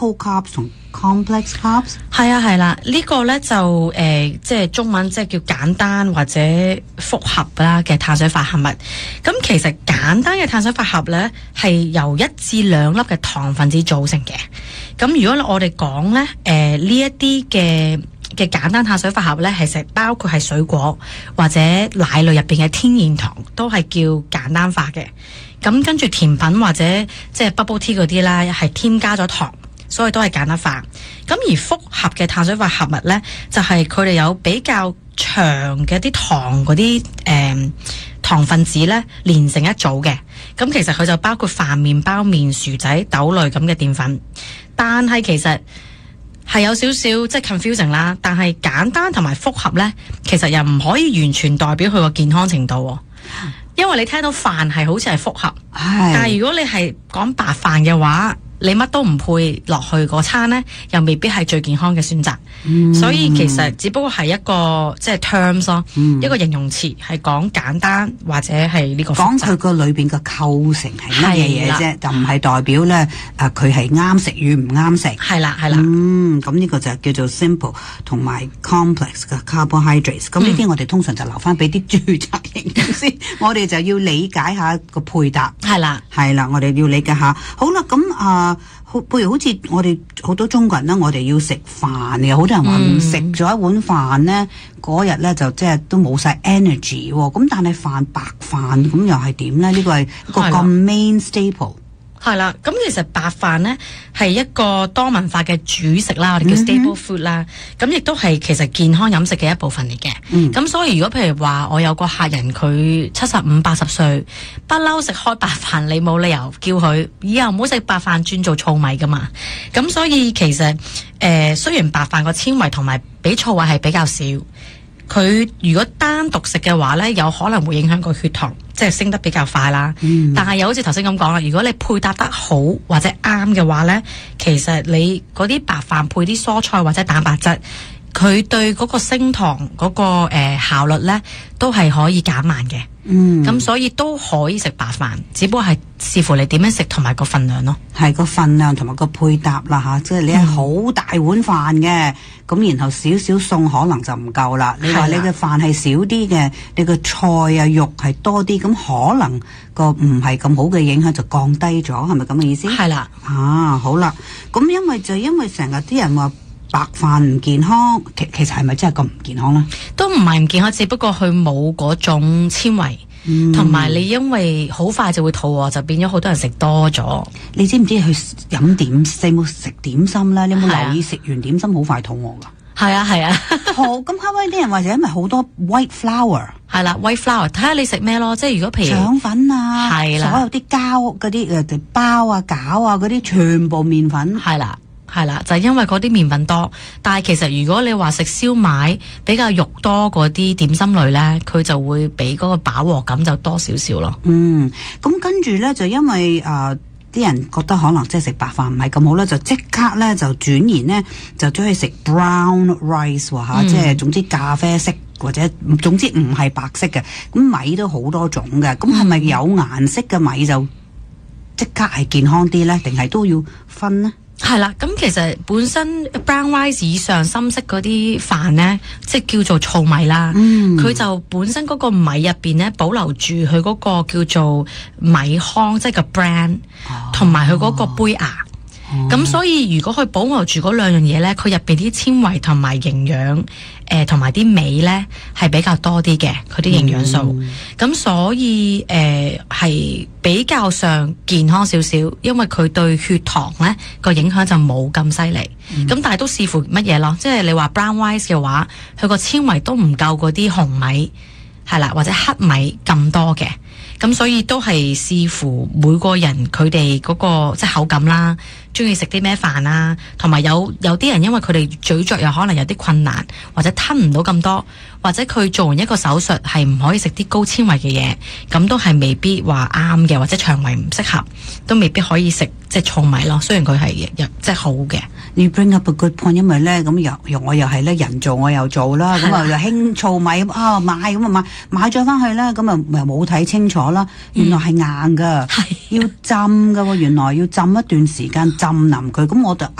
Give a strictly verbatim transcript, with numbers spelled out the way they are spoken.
simple carbs 同 complex carbs？ 係啊係啦，這個、呢個咧就誒、呃、即係中文即係叫簡單或者複合啦嘅碳水化合物。咁其實簡單嘅碳水化合物咧係由一至兩粒嘅糖分子組成嘅。咁如果我哋講咧誒呢一啲嘅嘅簡單碳水化合物咧，係食包括係水果或者奶類入邊嘅天然糖，都係叫簡單化嘅。咁跟住甜品或者即係 bubble tea 嗰啲啦，係添加咗糖，所以都係簡單化。咁而複合嘅碳水化合物咧，就係佢哋有比較長嘅啲糖嗰啲誒糖分子咧，連成一組嘅。咁其實佢就包括飯、麵包、麵、薯仔、豆類咁嘅澱粉。但係其實係有少少即係 confusing 啦。但係簡單同埋複合咧，其實又唔可以完全代表佢個健康程度喎。因為你聽到飯係好似係複合，但係如果你係講白飯嘅話，你乜都唔配落去嗰餐呢，又未必係最健康嘅選擇。嗯、所以其實只不過係一個即係 terms 咯，嗯、一個形容詞係講簡單或者係呢個複雜。講佢個裏邊嘅構成係乜嘢嘢啫，就唔係代表咧誒佢係啱食與唔啱食。係啦係啦。嗯，咁呢個就叫做 simple 同埋 complex 嘅 carbohydrates。咁呢啲我哋通常就留翻俾啲註冊營養師，我哋就要理解下個配搭。係啦係啦，我哋要理解下。好啦，咁啊。呃譬如好似我哋好多中國人咧，我哋要食飯嘅，好多人話唔食咗一碗飯咧，嗰日咧就即係都冇晒 energy 喎。咁但係飯白飯咁又係點咧？呢個係一個咁 main staple。係啦，咁其實白飯咧係一個多文化嘅主食啦，我哋叫 staple food 啦。咁亦都係其實健康飲食嘅一部分嚟嘅。咁、嗯、所以如果譬如話我有個客人佢七十五八十歲，不嬲食開白飯，你冇理由叫佢以後唔好食白飯轉做糙米噶嘛。咁所以其實誒、呃、雖然白飯個纖維同埋比糙米係比較少，佢如果單獨食嘅話咧，有可能會影響個血糖，即係升得比較快啦。嗯、但係又好似頭先咁講啦，如果你配搭得好或者啱嘅話咧，其實你嗰啲白飯配啲蔬菜或者蛋白質，佢對嗰個升糖嗰、嗰個誒、呃、效率咧，都係可以減慢嘅。嗯，咁所以都可以食白飯，只不過係視乎你點樣食同埋個份量咯。係個份量同埋個配搭啦吓，即係你係好大碗飯嘅，咁、嗯、然後少少餸可能就唔夠啦。你話你嘅飯係少啲嘅，你嘅菜啊肉係多啲，咁可能個唔係咁好嘅影響就降低咗，係咪咁嘅意思？係啦。啊，好啦，咁因為就因為成日啲人話白飯唔健康，其其實係咪真係咁唔健康咧？都唔係唔健康，只不過佢冇嗰種纖維，同埋、嗯、你因為好快就會肚餓，就變咗好多人食多咗。你知唔知去飲點？你有冇食點心咧？你有冇留意食完點心好快肚餓噶？係啊係啊。好，咁後尾啲人話就因為好多 white flour， 係啦 white flour， 睇下你食咩咯。即係如果譬如腸粉啊，係啦，所有啲膠嗰啲誒包啊餃啊嗰啲全部麵粉，係啦。係啦，就係、是、因為嗰啲麵粉多，但係其實如果你話食燒賣比較肉多嗰啲點心類咧，佢就會俾嗰個飽和感就多少少咯。嗯，咁跟住咧就因為誒啲、呃、人覺得可能即係食白飯唔係咁好啦，就即刻咧就轉言咧就走去食 brown rice 喎、啊嗯、即係總之咖啡色或者總之唔係白色嘅，咁米都好多種嘅，咁係咪有顏色嘅米就即刻係健康啲咧？定係都要分呢？係啦，咁其實本身 brown rice 以上深色嗰啲飯呢，即係叫做糙米啦。佢、嗯、就本身嗰個米入邊呢，保留住佢嗰個叫做米糠，即係個 bran，同埋佢嗰個杯芽。咁、哦、所以如果佢保留住嗰兩樣嘢呢，佢入邊啲纖維同埋營養，誒同埋啲鎂呢係比較多啲嘅，佢啲營養素。咁、嗯、所以誒係、呃、比較上健康少少，因為佢對血糖呢個影響就冇咁犀利。咁、嗯、但係都視乎乜嘢咯，即係你話 brown rice 嘅話，佢個纖維都唔夠嗰啲紅米係啦，或者黑米咁多嘅。咁所以都係視乎每個人佢哋嗰個即係口感啦，中意食啲咩飯啦，同埋有有啲人因為佢哋咀嚼有可能有啲困難，或者吞唔到咁多，或者佢做完一個手術係唔可以食啲高纖維嘅嘢，咁都係未必話啱嘅，或者腸胃唔適合，都未必可以食即係糙米咯。雖然佢係又即係好嘅。你 bring up a good point， 因為咧咁又又我又係咧人做我又做啦，咁啊又興糙米啊買咁啊買買咗翻去咧，咁啊又冇睇清楚啦，原來係硬噶，嗯、要浸噶喎，原來要浸一段時間浸腍佢，咁我就